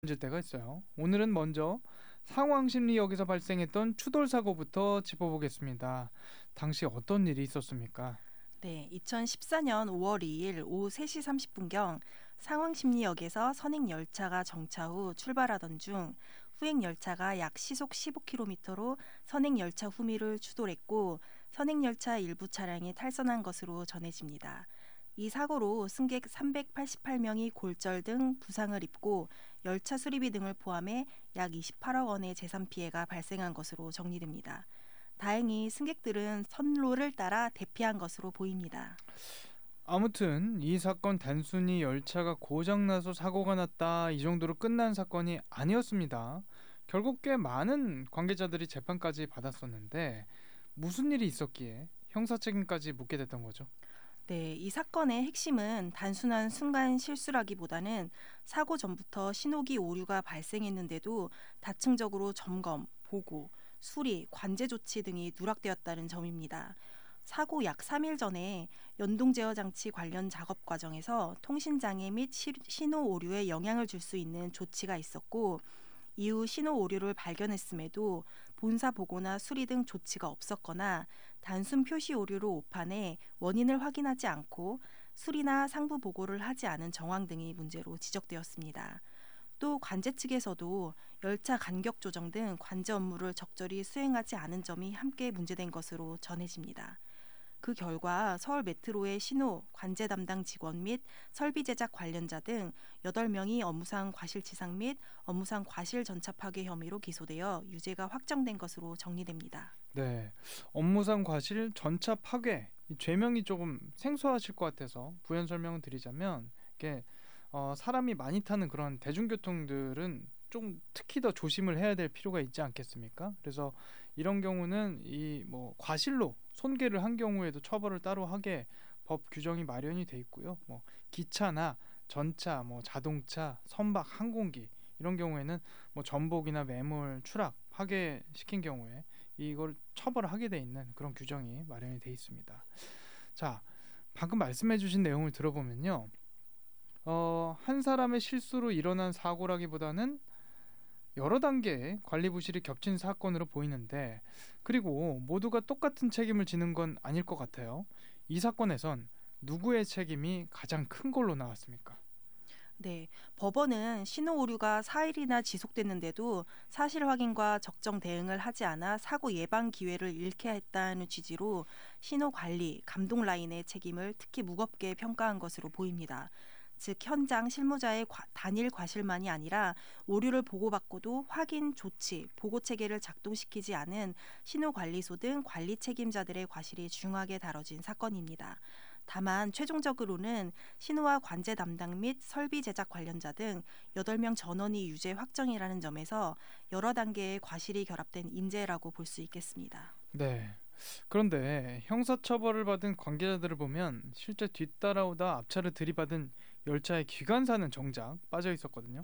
질 때가 있어요. 오늘은 먼저 상황심리역에서 발생했던 추돌 사고부터 짚어보겠습니다. 당시 어떤 일이 있었습니까? 네, 2014년 5월 2일 오후 3시 30분경 상황심리역에서 선행열차가 정차 후 출발하던 중 후행열차가 약 시속 15km로 선행열차 후미를 추돌했고 선행열차 일부 차량이 탈선한 것으로 전해집니다. 이 사고로 승객 388명이 골절 등 부상을 입고 열차 수리비 등을 포함해 약 28억 원의 재산 피해가 발생한 것으로 정리됩니다. 다행히 승객들은 선로를 따라 대피한 것으로 보입니다. 아무튼 이 사건 단순히 열차가 고장나서 사고가 났다 이 정도로 끝난 사건이 아니었습니다. 결국 꽤 많은 관계자들이 재판까지 받았었는데 무슨 일이 있었기에 형사 책임까지 묻게 됐던 거죠? 네, 이 사건의 핵심은 단순한 순간 실수라기보다는 사고 전부터 신호기 오류가 발생했는데도 다층적으로 점검, 보고, 수리, 관제 조치 등이 누락되었다는 점입니다. 사고 약 3일 전에 연동 제어 장치 관련 작업 과정에서 통신 장애 및 신호 오류에 영향을 줄 수 있는 조치가 있었고 이후 신호 오류를 발견했음에도 본사 보고나 수리 등 조치가 없었거나 단순 표시 오류로 오판해 원인을 확인하지 않고 수리나 상부 보고를 하지 않은 정황 등이 문제로 지적되었습니다. 또 관제 측에서도 열차 간격 조정 등 관제 업무를 적절히 수행하지 않은 점이 함께 문제된 것으로 전해집니다. 그 결과 서울 메트로의 신호, 관제 담당 직원 및 설비 제작 관련자 등 8명이 업무상 과실치상 및 업무상 과실 전차 파괴 혐의로 기소되어 유죄가 확정된 것으로 정리됩니다. 네, 업무상 과실 전차 파괴 이 죄명이 조금 생소하실 것 같아서 부연 설명을 드리자면 이게 사람이 많이 타는 그런 대중교통들은 좀 특히 더 조심을 해야 될 필요가 있지 않겠습니까? 그래서 이런 경우는 이 뭐 과실로 손괴를 한 경우에도 처벌을 따로 하게 법 규정이 마련이 돼 있고요. 뭐 기차나 전차, 뭐 자동차, 선박, 항공기 이런 경우에는 뭐 전복이나 매몰, 추락, 파괴시킨 경우에 이걸 처벌을 하게 돼 있는 그런 규정이 마련이 돼 있습니다. 자, 방금 말씀해주신 내용을 들어보면요. 한 사람의 실수로 일어난 사고라기보다는 여러 단계의 관리 부실이 겹친 사건으로 보이는데, 그리고 모두가 똑같은 책임을 지는 건 아닐 것 같아요. 이 사건에선 누구의 책임이 가장 큰 걸로 나왔습니까? 네, 법원은 신호 오류가 4일이나 지속됐는데도 사실 확인과 적정 대응을 하지 않아 사고 예방 기회를 잃게 했다는 취지로 신호 관리, 감독 라인의 책임을 특히 무겁게 평가한 것으로 보입니다. 즉 현장 실무자의 단일 과실만이 아니라 오류를 보고받고도 확인, 조치, 보고 체계를 작동시키지 않은 신호관리소 등 관리 책임자들의 과실이 중하게 다뤄진 사건입니다. 다만 최종적으로는 신호와 관제 담당 및 설비 제작 관련자 등 8명 전원이 유죄 확정이라는 점에서 여러 단계의 과실이 결합된 인재라고 볼 수 있겠습니다. 네. 그런데 형사처벌을 받은 관계자들을 보면 실제 뒤따라오다 앞차를 들이받은 열차의 기관사는 정작 빠져 있었거든요.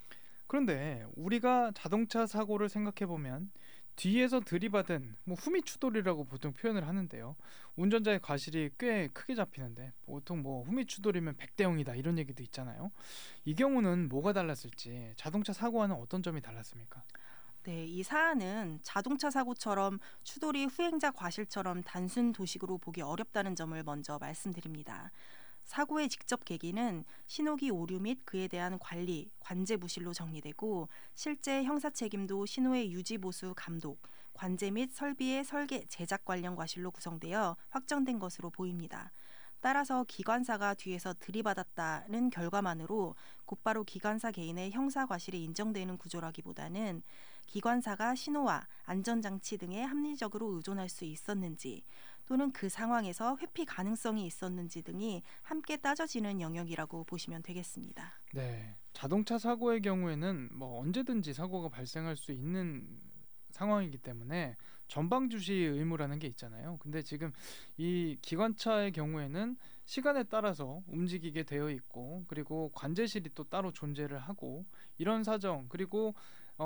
그런데 우리가 자동차 사고를 생각해 보면 뒤에서 들이받은 뭐 후미 추돌이라고 보통 표현을 하는데요. 운전자의 과실이 꽤 크게 잡히는데 보통 뭐 후미 추돌이면 100대 0이다 이런 얘기도 있잖아요. 이 경우는 뭐가 달랐을지 자동차 사고와는 어떤 점이 달랐습니까? 네, 이 사안은 자동차 사고처럼 추돌이 후행자 과실처럼 단순 도식으로 보기 어렵다는 점을 먼저 말씀드립니다. 사고의 직접 계기는 신호기 오류 및 그에 대한 관리, 관제 부실로 정리되고 실제 형사 책임도 신호의 유지 보수 감독, 관제 및 설비의 설계, 제작 관련 과실로 구성되어 확정된 것으로 보입니다. 따라서 기관사가 뒤에서 들이받았다는 결과만으로 곧바로 기관사 개인의 형사 과실이 인정되는 구조라기보다는 기관사가 신호와 안전장치 등에 합리적으로 의존할 수 있었는지 또는 그 상황에서 회피 가능성이 있었는지 등이 함께 따져지는 영역이라고 보시면 되겠습니다. 네. 자동차 사고의 경우에는 뭐 언제든지 사고가 발생할 수 있는 상황이기 때문에 전방주시 의무라는 게 있잖아요. 근데 지금 이 기관차의 경우에는 시간에 따라서 움직이게 되어 있고 그리고 관제실이 또 따로 존재를 하고 이런 사정 그리고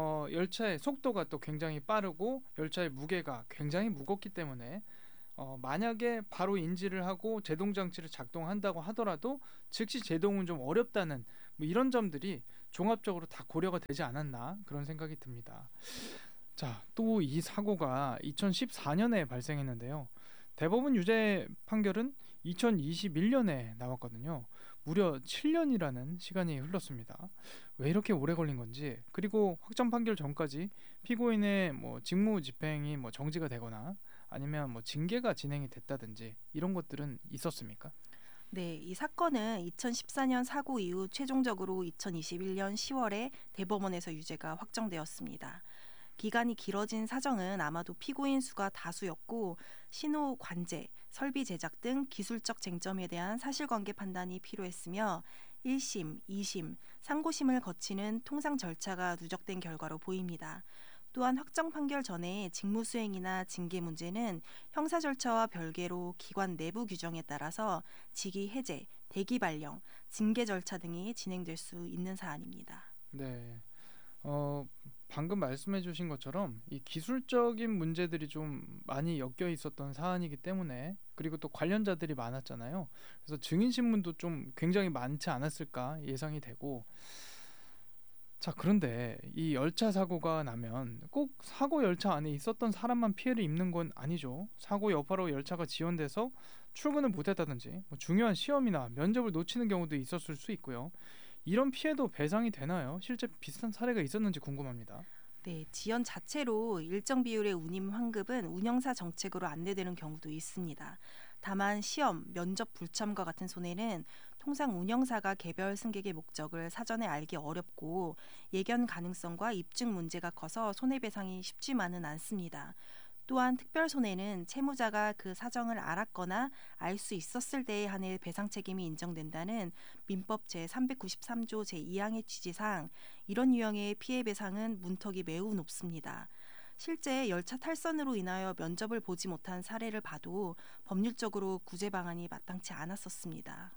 열차의 속도가 또 굉장히 빠르고 열차의 무게가 굉장히 무겁기 때문에 만약에 바로 인지를 하고 제동 장치를 작동한다고 하더라도 즉시 제동은 좀 어렵다는 뭐 이런 점들이 종합적으로 다 고려가 되지 않았나 그런 생각이 듭니다. 자, 또 이 사고가 2014년에 발생했는데요. 대법원 유죄 판결은 2021년에 나왔거든요. 무려 7년이라는 시간이 흘렀습니다. 왜 이렇게 오래 걸린 건지, 그리고 확정 판결 전까지 피고인의 직무 집행이 정지가 되거나 아니면 징계가 진행이 됐다든지 이런 것들은 있었습니까? 네, 이 사건은 2014년 사고 이후 최종적으로 2021년 10월에 대법원에서 유죄가 확정되었습니다. 기간이 길어진 사정은 아마도 피고인 수가 다수였고 신호 관제, 설비 제작 등 기술적 쟁점에 대한 사실관계 판단이 필요했으며 1심, 2심, 상고심을 거치는 통상 절차가 누적된 결과로 보입니다. 또한 확정 판결 전에 직무수행이나 징계 문제는 형사 절차와 별개로 기관 내부 규정에 따라서 직위 해제, 대기 발령, 징계 절차 등이 진행될 수 있는 사안입니다. 네. 방금 말씀해 주신 것처럼 이 기술적인 문제들이 좀 많이 엮여 있었던 사안이기 때문에, 그리고 또 관련자들이 많았잖아요. 그래서 증인 신문도 좀 굉장히 많지 않았을까 예상이 되고, 자, 그런데 이 열차 사고가 나면 꼭 사고 열차 안에 있었던 사람만 피해를 입는 건 아니죠. 사고 여파로 열차가 지연돼서 출근을 못했다든지 중요한 시험이나 면접을 놓치는 경우도 있었을 수 있고요. 이런 피해도 배상이 되나요? 실제 비슷한 사례가 있었는지 궁금합니다. 네, 지연 자체로 일정 비율의 운임 환급은 운영사 정책으로 안내되는 경우도 있습니다. 다만 시험, 면접 불참과 같은 손해는 통상 운영사가 개별 승객의 목적을 사전에 알기 어렵고 예견 가능성과 입증 문제가 커서 손해배상이 쉽지만은 않습니다. 또한 특별 손해는 채무자가 그 사정을 알았거나 알 수 있었을 때에 한해 배상 책임이 인정된다는 민법 제393조 제2항의 취지상 이런 유형의 피해 배상은 문턱이 매우 높습니다. 실제 열차 탈선으로 인하여 면접을 보지 못한 사례를 봐도 법률적으로 구제 방안이 마땅치 않았었습니다.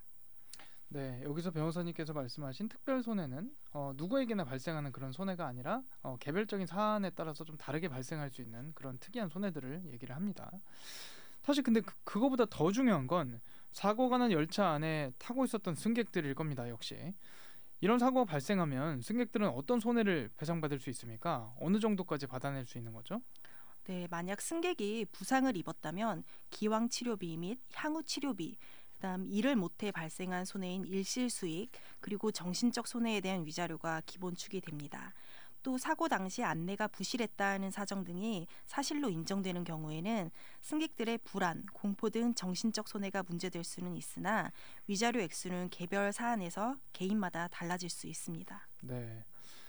네, 여기서 변호사님께서 말씀하신 특별 손해는 누구에게나 발생하는 그런 손해가 아니라 개별적인 사안에 따라서 좀 다르게 발생할 수 있는 그런 특이한 손해들을 얘기를 합니다. 사실 근데 그거보다 더 중요한 건 사고가 난 열차 안에 타고 있었던 승객들일 겁니다. 역시 이런 사고가 발생하면 승객들은 어떤 손해를 배상받을 수 있습니까? 어느 정도까지 받아낼 수 있는 거죠? 네, 만약 승객이 부상을 입었다면 기왕 치료비 및 향후 치료비, 그다음 일을 못해 발생한 손해인 일실수익, 그리고 정신적 손해에 대한 위자료가 기본 축이 됩니다. 또 사고 당시 안내가 부실했다는 사정 등이 사실로 인정되는 경우에는 승객들의 불안, 공포 등 정신적 손해가 문제될 수는 있으나 위자료 액수는 개별 사안에서 개인마다 달라질 수 있습니다. 네.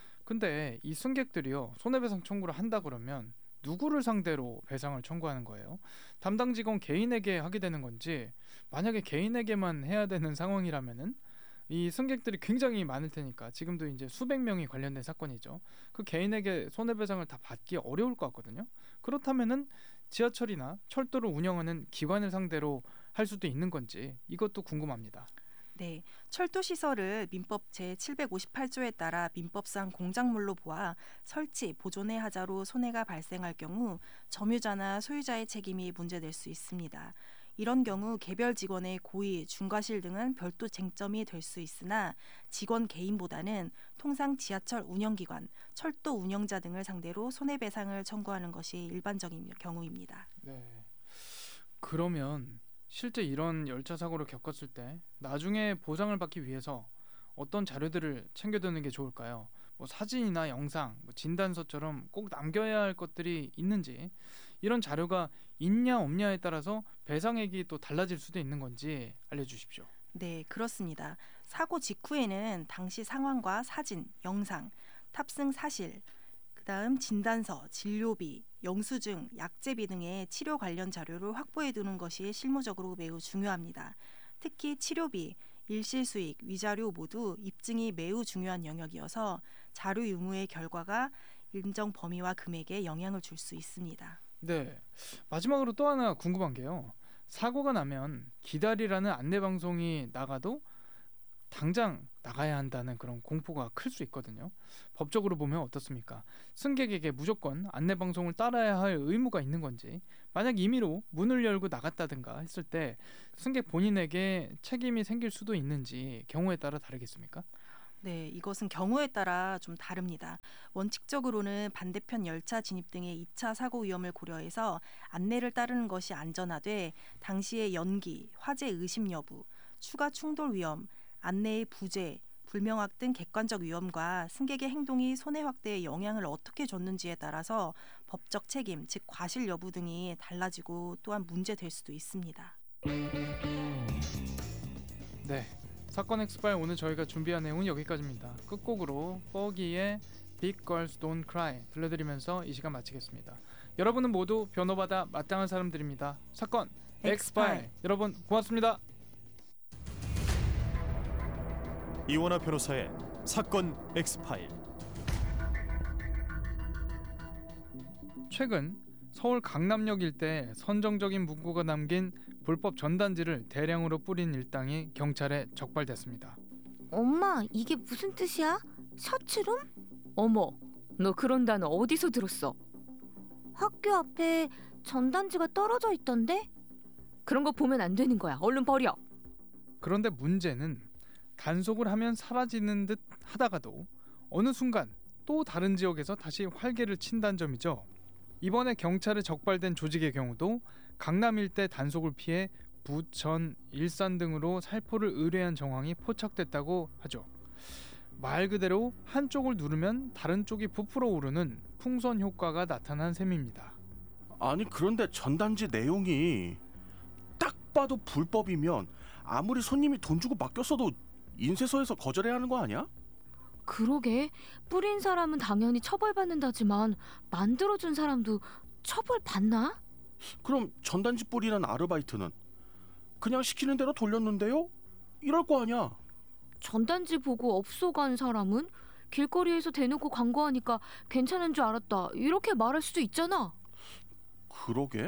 근데 이 승객들이요, 손해배상 청구를 한다 그러면 누구를 상대로 배상을 청구하는 거예요? 담당 직원 개인에게 하게 되는 건지, 만약에 개인에게만 해야 되는 상황이라면은 이 승객들이 굉장히 많을 테니까, 지금도 이제 수백 명이 관련된 사건이죠. 그 개인에게 손해배상을 다 받기 어려울 것 같거든요. 그렇다면은 지하철이나 철도를 운영하는 기관을 상대로 할 수도 있는 건지, 이것도 궁금합니다. 네, 철도 시설을 민법 제758조에 따라 민법상 공작물로 보아 설치, 보존의 하자로 손해가 발생할 경우 점유자나 소유자의 책임이 문제될 수 있습니다. 이런 경우 개별 직원의 고의, 중과실 등은 별도 쟁점이 될 수 있으나 직원 개인보다는 통상 지하철 운영기관, 철도 운영자 등을 상대로 손해배상을 청구하는 것이 일반적인 경우입니다. 네. 그러면 실제 이런 열차 사고를 겪었을 때 나중에 보상을 받기 위해서 어떤 자료들을 챙겨두는 게 좋을까요? 사진이나 영상, 진단서처럼 꼭 남겨야 할 것들이 있는지, 이런 자료가 있냐 없냐에 따라서 배상액이 또 달라질 수도 있는 건지 알려주십시오. 네, 그렇습니다. 사고 직후에는 당시 상황과 사진, 영상, 탑승 사실, 그다음 진단서, 진료비, 영수증, 약제비 등의 치료 관련 자료를 확보해 두는 것이 실무적으로 매우 중요합니다. 특히 치료비, 일실수익, 위자료 모두 입증이 매우 중요한 영역이어서 자료 유무의 결과가 인정 범위와 금액에 영향을 줄 수 있습니다. 네. 마지막으로 또 하나 궁금한 게요. 사고가 나면 기다리라는 안내 방송이 나가도 당장 나가야 한다는 그런 공포가 클 수 있거든요. 법적으로 보면 어떻습니까? 승객에게 무조건 안내 방송을 따라야 할 의무가 있는 건지, 만약 임의로 문을 열고 나갔다든가 했을 때 승객 본인에게 책임이 생길 수도 있는지 경우에 따라 다르겠습니까? 네, 이것은 경우에 따라 좀 다릅니다. 원칙적으로는 반대편 열차 진입 등의 2차 사고 위험을 고려해서 안내를 따르는 것이 안전하되 당시의 연기, 화재 의심 여부, 추가 충돌 위험, 안내의 부재, 불명확 등 객관적 위험과 승객의 행동이 손해 확대에 영향을 어떻게 줬는지에 따라서 법적 책임, 즉 과실 여부 등이 달라지고 또한 문제될 수도 있습니다. 네, 사건 엑스파일 오늘 저희가 준비한 내용은 여기까지입니다. 끝곡으로 뻐기의 Big Girls Don't Cry 들려드리면서 이 시간 마치겠습니다. 여러분은 모두 변호받아 마땅한 사람들입니다. 사건 엑스파일 여러분 고맙습니다. 이원화 변호사의 사건 엑스파일. 최근 서울 강남역 일대에 선정적인 문구가 담긴 불법 전단지를 대량으로 뿌린 일당이 경찰에 적발됐습니다. 엄마, 이게 무슨 뜻이야? 셔츠룸? 어머, 너 그런 단어 어디서 들었어? 학교 앞에 전단지가 떨어져 있던데? 그런 거 보면 안 되는 거야. 얼른 버려. 그런데 문제는 단속을 하면 사라지는 듯 하다가도 어느 순간 또 다른 지역에서 다시 활개를 친다는 점이죠. 이번에 경찰에 적발된 조직의 경우도 강남 일대 단속을 피해 부천, 일산 등으로 살포를 의뢰한 정황이 포착됐다고 하죠. 말 그대로 한쪽을 누르면 다른 쪽이 부풀어 오르는 풍선 효과가 나타난 셈입니다. 아니 그런데 전단지 내용이 딱 봐도 불법이면 아무리 손님이 돈 주고 맡겼어도 인쇄소에서 거절해야 하는 거 아니야? 그러게, 뿌린 사람은 당연히 처벌받는다지만 만들어준 사람도 처벌받나? 그럼 전단지 뿌리는 아르바이트는 그냥 시키는 대로 돌렸는데요? 이럴 거 아니야. 전단지 보고 업소 간 사람은 길거리에서 대놓고 광고하니까 괜찮은 줄 알았다, 이렇게 말할 수도 있잖아. 그러게.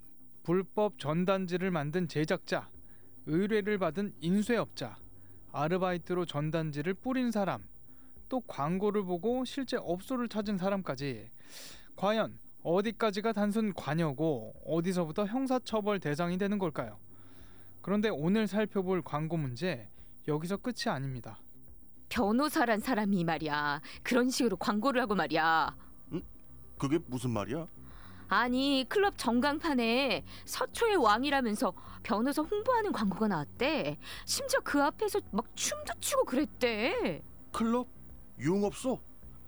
불법 전단지를 만든 제작자, 의뢰를 받은 인쇄업자, 아르바이트로 전단지를 뿌린 사람, 또 광고를 보고 실제 업소를 찾은 사람까지 과연 어디까지가 단순 관여고 어디서부터 형사처벌 대상이 되는 걸까요? 그런데 오늘 살펴볼 광고 문제 여기서 끝이 아닙니다. 변호사란 사람이 말이야, 그런 식으로 광고를 하고 말이야. 그게 무슨 말이야? 아니, 클럽 전광판에 서초의 왕이라면서 변호사 홍보하는 광고가 나왔대. 심지어 그 앞에서 막 춤도 추고 그랬대. 클럽? 유흥업소?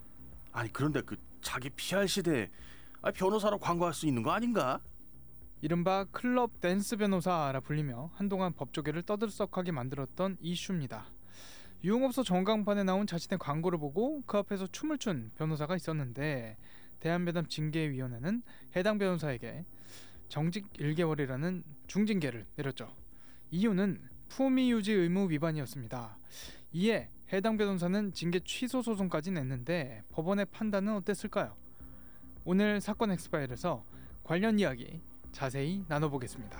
아니 그런데 그 자기 PR 시대에 변호사로 광고할 수 있는 거 아닌가? 이른바 클럽 댄스 변호사라 불리며 한동안 법조계를 떠들썩하게 만들었던 이슈입니다. 유흥업소 전광판에 나온 자신의 광고를 보고 그 앞에서 춤을 춘 변호사가 있었는데 대한배담 징계위원회는 해당 변호사에게 정직 1개월이라는 중징계를 내렸죠. 이유는 품위 유지 의무 위반이었습니다. 이에 해당 변호사는 징계 취소 소송까지 냈는데 법원의 판단은 어땠을까요? 오늘 사건 엑스파일에서 관련 이야기 자세히 나눠보겠습니다.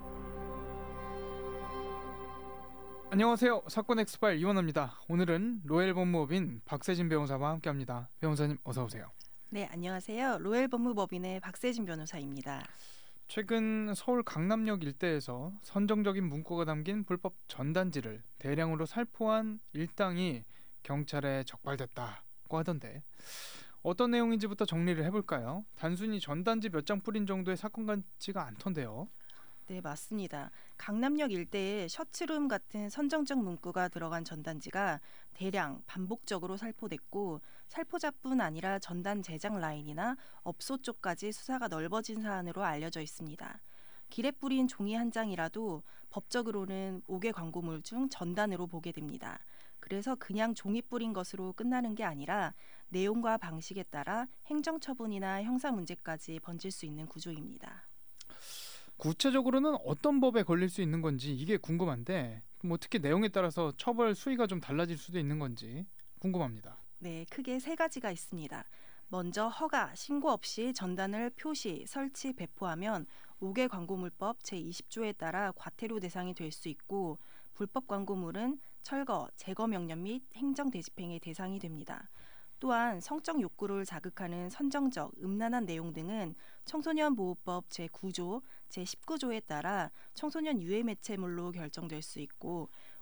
안녕하세요. 사건 엑스파일 이원화입니다. 오늘은 로엘 법무법인 박세진 변호사와 함께합니다. 변호사님 어서 오세요. 네, 안녕하세요. 로엘 법무법인의 박세진 변호사입니다. 최근 서울 강남역 일대에서 선정적인 문구가 담긴 불법 전단지를 대량으로 살포한 일당이 경찰에 적발됐다고 하던데 어떤 내용인지부터 정리를 해볼까요? 단순히 전단지 몇 장 뿌린 정도의 사건 같지가 않던데요. 네, 맞습니다. 강남역 일대에 셔츠룸 같은 선정적 문구가 들어간 전단지가 대량 반복적으로 살포됐고 살포자뿐 아니라 전단 제작 라인이나 업소 쪽까지 수사가 넓어진 사안으로 알려져 있습니다. 길에 뿌린 종이 한 장이라도 법적으로는 5개 광고물 중 전단으로 보게 됩니다. 그래서 그냥 종이 뿌린 것으로 끝나는 게 아니라 내용과 방식에 따라 행정처분이나 형사문제까지 번질 수 있는 구조입니다. 구체적으로는 어떤 법에 걸릴 수 있는 건지 이게 궁금한데 뭐 특히 내용에 따라서 처벌 수위가 좀 달라질 수도 있는 건지 궁금합니다. 네, 크게 세 가지가 있습니다. 먼저 허가, 신고 없이 전단을 표시, 설치, 배포하면 5개 광고물법 제20조에 따라 과태료 대상이 될 수 있고 불법 광고물은 철거, 제거 명령 및 행정 대집행의 대상이 됩니다. 또한 성적 욕구를 자극하는 선정적, 음란한 내용 등은 청소년 보호법 제9조, 제19조에 따라 청소년 유해 매체물로 결정될 수 있고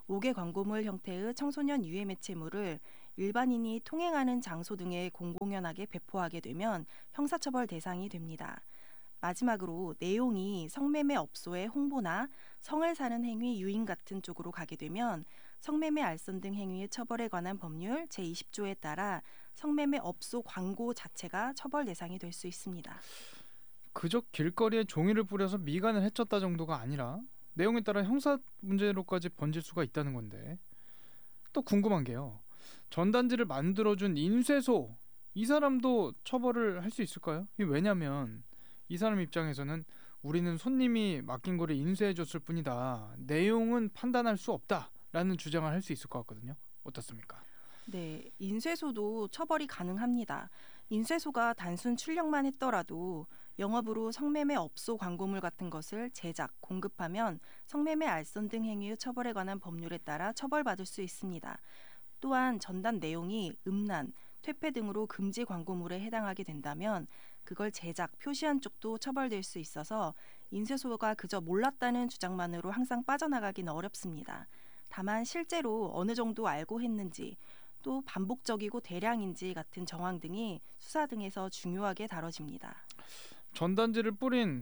5개 광고물 형태의 청소년 유해 매체물을 일반인이 통행하는 장소 등에 공공연하게 배포하게 되면 형사처벌 대상이 됩니다. 마지막으로 내용이 성매매 업소의 홍보나 성을 사는 행위 유인 같은 쪽으로 가게 되면 성매매 알선 등 행위의 처벌에 관한 법률 제20조에 따라 성매매 업소 광고 자체가 처벌 대상이 될 수 있습니다. 그저 길거리에 종이를 뿌려서 미간을 해쳤다 정도가 아니라 내용에 따라 형사 문제로까지 번질 수가 있다는 건데, 또 궁금한 게요. 전단지를 만들어준 인쇄소, 이 사람도 처벌을 할 수 있을까요? 왜냐면 이 사람 입장에서는 우리는 손님이 맡긴 거를 인쇄해줬을 뿐이다, 내용은 판단할 수 없다라는 주장을 할 수 있을 것 같거든요. 어떻습니까? 네, 인쇄소도 처벌이 가능합니다. 인쇄소가 단순 출력만 했더라도 영업으로 성매매 업소 광고물 같은 것을 제작, 공급하면 성매매 알선 등 행위의 처벌에 관한 법률에 따라 처벌받을 수 있습니다. 또한 전단 내용이 음란, 퇴폐 등으로 금지 광고물에 해당하게 된다면 그걸 제작, 표시한 쪽도 처벌될 수 있어서 인쇄소가 그저 몰랐다는 주장만으로 항상 빠져나가기는 어렵습니다. 다만 실제로 어느 정도 알고 했는지, 또 반복적이고 대량인지 같은 정황 등이 수사 등에서 중요하게 다뤄집니다. 전단지를 뿌린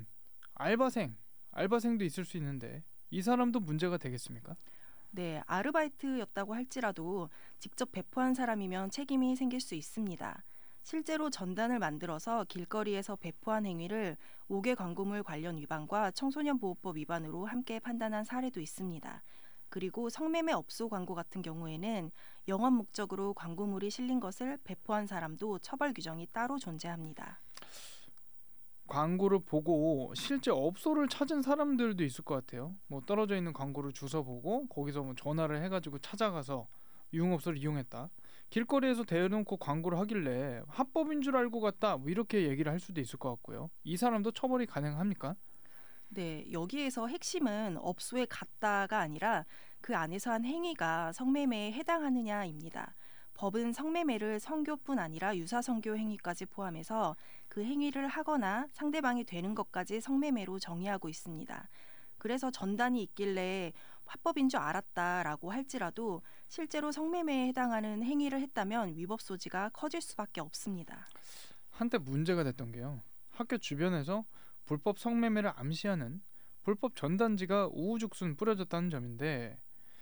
알바생도 있을 수 있는데 이 사람도 문제가 되겠습니까? 네, 아르바이트였다고 할지라도 직접 배포한 사람이면 책임이 생길 수 있습니다. 실제로 전단을 만들어서 길거리에서 배포한 행위를 5개 광고물 관련 위반과 청소년보호법 위반으로 함께 판단한 사례도 있습니다. 그리고 성매매 업소 광고 같은 경우에는 영업 목적으로 광고물이 실린 것을 배포한 사람도 처벌 규정이 따로 존재합니다. 광고를 보고 실제 업소를 찾은 사람들도 있을 것 같아요. 뭐 떨어져 있는 광고를 주워 보고 거기서 뭐 전화를 해가지고 찾아가서 유흥업소를 이용했다, 길거리에서 대놓고 광고를 하길래 합법인 줄 알고 갔다, 뭐 이렇게 얘기를 할 수도 있을 것 같고요. 이 사람도 처벌이 가능합니까? 네, 여기에서 핵심은 업소에 갔다가 아니라 그 안에서 한 행위가 성매매에 해당하느냐입니다. 법은 성매매를 성교뿐 아니라 유사성교 행위까지 포함해서 그 행위를 하거나 상대방이 되는 것까지 성매매로 정의하고 있습니다. 그래서 전단이 있길래 합법인 줄 알았다라고 할지라도 실제로 성매매에 해당하는 행위를 했다면 위법 소지가 커질 수밖에 없습니다. 한때 문제가 됐던 게요, 학교 주변에서 불법 성매매를 암시하는 불법 전단지가 우후죽순 뿌려졌다는 점인데,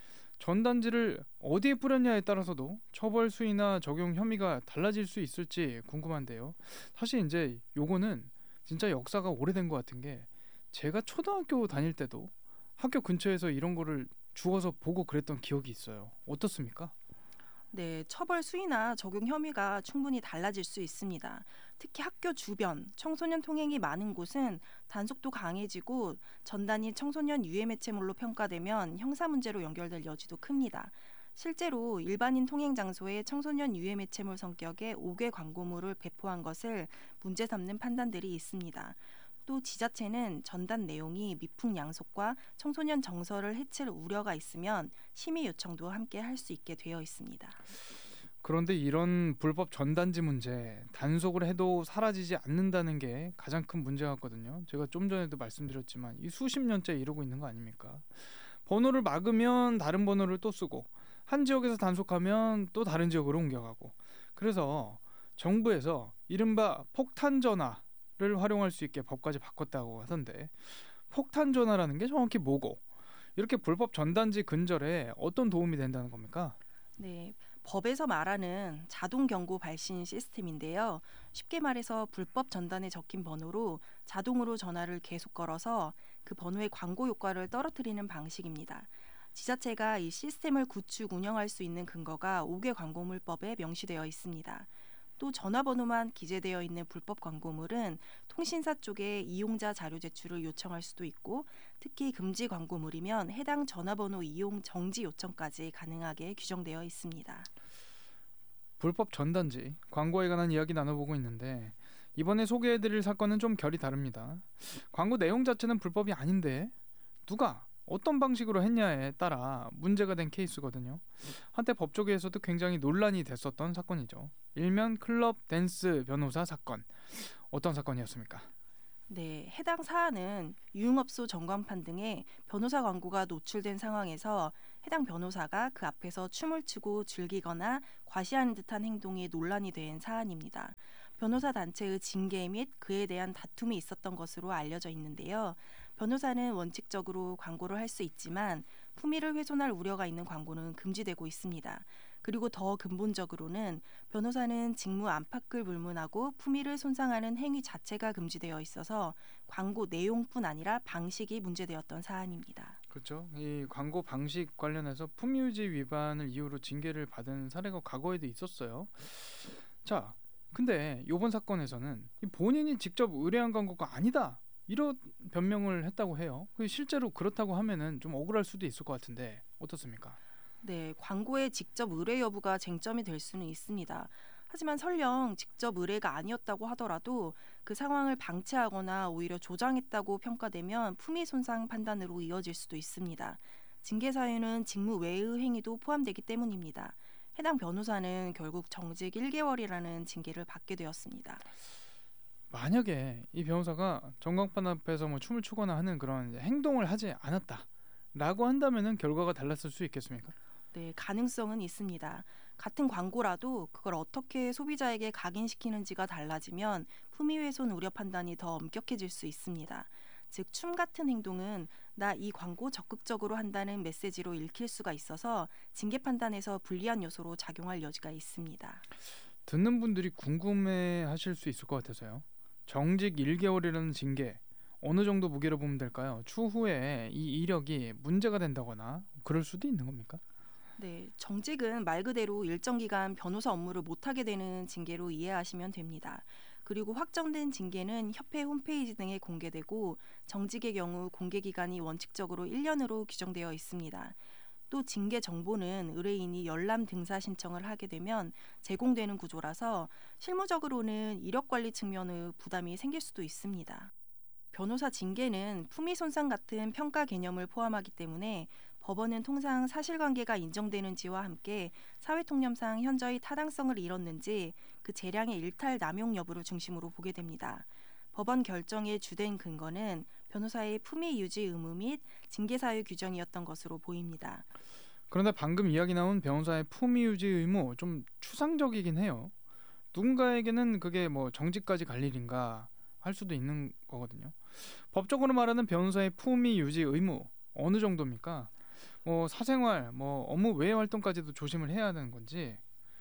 전단지를 어디에 뿌렸냐에 따라서도 처벌 수위나 적용 혐의가 달라질 수 있을지 궁금한데요. 사실 이제 요거는 진짜 역사가 오래된 것 같은 게, 제가 초등학교 다닐 때도 학교 근처에서 이런 거를 주워서 보고 그랬던 기억이 있어요. 어떻습니까? 네, 처벌 수위나 적용 혐의가 충분히 달라질 수 있습니다. 특히 학교 주변, 청소년 통행이 많은 곳은 단속도 강해지고 전단이 청소년 유해 매체물로 평가되면 형사 문제로 연결될 여지도 큽니다. 실제로 일반인 통행 장소에 청소년 유해 매체물 성격의 5개 광고물을 배포한 것을 문제 삼는 판단들이 있습니다. 또 지자체는 전단 내용이 미풍양속과 청소년 정서를 해칠 우려가 있으면 심의 요청도 함께 할 수 있게 되어 있습니다. 그런데 이런 불법 전단지 문제, 단속을 해도 사라지지 않는다는 게 가장 큰 문제 같거든요. 제가 좀 전에도 말씀드렸지만 이 수십 년째 이러고 있는 거 아닙니까? 번호를 막으면 다른 번호를 또 쓰고, 한 지역에서 단속하면 또 다른 지역으로 옮겨가고, 그래서 정부에서 이른바 폭탄 전화를 활용할 수 있게 법까지 바꿨다고 하던데, 폭탄 전화라는 게 정확히 뭐고, 이렇게 불법 전단지 근절에 어떤 도움이 된다는 겁니까? 네, 법에서 말하는 자동 경고 발신 시스템인데요. 쉽게 말해서 불법 전단에 적힌 번호로 자동으로 전화를 계속 걸어서 그 번호의 광고 효과를 떨어뜨리는 방식입니다. 지자체가 이 시스템을 구축 운영할 수 있는 근거가 5개 광고물법에 명시되어 있습니다. 또 전화번호만 기재되어 있는 불법 광고물은 통신사 쪽에 이용자 자료 제출을 요청할 수도 있고, 특히 금지 광고물이면 해당 전화번호 이용 정지 요청까지 가능하게 규정되어 있습니다. 불법 전단지, 광고에 관한 이야기 나눠보고 있는데, 이번에 소개해드릴 사건은 좀 결이 다릅니다. 광고 내용 자체는 불법이 아닌데 누가 어떤 방식으로 했냐에 따라 문제가 된 케이스거든요. 한때 법조계에서도 굉장히 논란이 됐었던 사건이죠. 일명 클럽 댄스 변호사 사건. 어떤 사건이었습니까? 네, 해당 사안은 유흥업소 전광판 등에 변호사 광고가 노출된 상황에서 해당 변호사가 그 앞에서 춤을 추고 즐기거나 과시하는 듯한 행동이 논란이 된 사안입니다. 변호사 단체의 징계 및 그에 대한 다툼이 있었던 것으로 알려져 있는데요. 변호사는 원칙적으로 광고를 할 수 있지만 품위를 훼손할 우려가 있는 광고는 금지되고 있습니다. 그리고 더 근본적으로는 변호사는 직무 안팎을 불문하고 품위를 손상하는 행위 자체가 금지되어 있어서 광고 내용뿐 아니라 방식이 문제되었던 사안입니다. 그렇죠. 이 광고 방식 관련해서 품위유지 위반을 이유로 징계를 받은 사례가 과거에도 있었어요. 자, 근데 이번 사건에서는 이 본인이 직접 의뢰한 광고가 아니다, 이런 변명을 했다고 해요. 실제로 그렇다고 하면은 좀 억울할 수도 있을 것 같은데 어떻습니까? 네, 광고의 직접 의뢰 여부가 쟁점이 될 수는 있습니다. 하지만 설령 직접 의뢰가 아니었다고 하더라도 그 상황을 방치하거나 오히려 조장했다고 평가되면 품위 손상 판단으로 이어질 수도 있습니다. 징계 사유는 직무 외의 행위도 포함되기 때문입니다. 해당 변호사는 결국 정직 1개월이라는 징계를 받게 되었습니다. 만약에 이 변호사가 전광판 앞에서 뭐 춤을 추거나 하는 그런 행동을 하지 않았다라고 한다면은 결과가 달랐을 수 있겠습니까? 네, 가능성은 있습니다. 같은 광고라도 그걸 어떻게 소비자에게 각인시키는지가 달라지면 품위훼손 우려 판단이 더 엄격해질 수 있습니다. 즉, 춤 같은 행동은 나 이 광고 적극적으로 한다는 메시지로 읽힐 수가 있어서 징계 판단에서 불리한 요소로 작용할 여지가 있습니다. 듣는 분들이 궁금해하실 수 있을 것 같아서요. 정직 1개월이라는 징계 어느 정도 무게로 보면 될까요? 추후에 이 이력이 문제가 된다거나 그럴 수도 있는 겁니까? 네, 정직은 말 그대로 일정 기간 변호사 업무를 못하게 되는 징계로 이해하시면 됩니다. 그리고 확정된 징계는 협회 홈페이지 등에 공개되고 정직의 경우 공개 기간이 원칙적으로 1년으로 규정되어 있습니다. 또 징계 정보는 의뢰인이 열람 등사 신청을 하게 되면 제공되는 구조라서 실무적으로는 이력 관리 측면의 부담이 생길 수도 있습니다. 변호사 징계는 품위 손상 같은 평가 개념을 포함하기 때문에 법원은 통상 사실관계가 인정되는지와 함께 사회통념상 현저히 타당성을 잃었는지 그 재량의 일탈 남용 여부를 중심으로 보게 됩니다. 법원 결정의 주된 근거는 변호사의 품위 유지 의무 및 징계 사유 규정이었던 것으로 보입니다. 그런데 방금 이야기 나온 변호사의 품위 유지 의무 좀 추상적이긴 해요. 누군가에게는 그게 뭐 정직까지 갈 일인가 할 수도 있는 거거든요. 법적으로 말하는 변호사의 품위 유지 의무 어느 정도입니까? 뭐 사생활, 뭐 업무 외의 활동까지도 조심을 해야 하는 건지.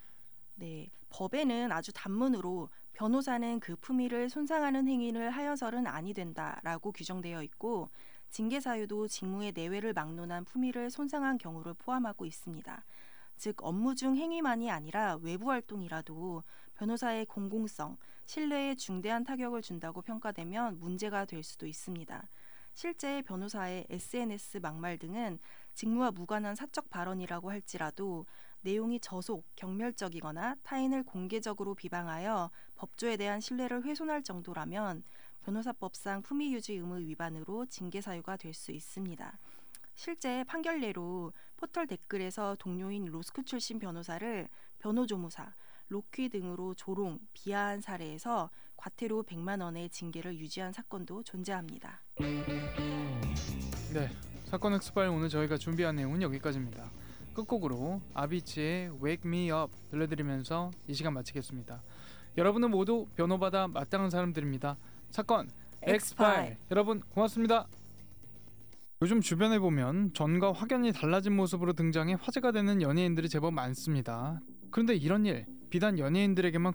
네, 법에는 아주 단문으로 변호사는 그 품위를 손상하는 행위를 하여서는 아니 된다라고 규정되어 있고 징계 사유도 직무의 내외를 막론한 품위를 손상한 경우를 포함하고 있습니다. 즉 업무 중 행위만이 아니라 외부 활동이라도 변호사의 공공성, 신뢰에 중대한 타격을 준다고 평가되면 문제가 될 수도 있습니다. 실제 변호사의 SNS 막말 등은 직무와 무관한 사적 발언이라고 할지라도 내용이 저속, 경멸적이거나 타인을 공개적으로 비방하여 법조에 대한 신뢰를 훼손할 정도라면 변호사법상 품위유지 의무 위반으로 징계 사유가 될 수 있습니다. 실제 판결례로 포털 댓글에서 동료인 로스쿨 출신 변호사를 변호조무사, 로퀴 등으로 조롱, 비하한 사례에서 과태료 100만 원의 징계를 유지한 사건도 존재합니다. 네, 사건 엑스파일 오늘 저희가 준비한 내용은 여기까지입니다. 끝곡으로 아비치의 Wake Me Up 들려드리면서 이 시간 마치겠습니다. 여러분은 모두 변호받아 마땅한 사람들입니다. 사건 엑스파일 여러분 고맙습니다. 요즘 주변에 보면 전과 확연히 달라진 모습으로 등장해 화제가 되는 연예인들이 제법 많습니다. 그런데 이런 일 비단 연예인들에게만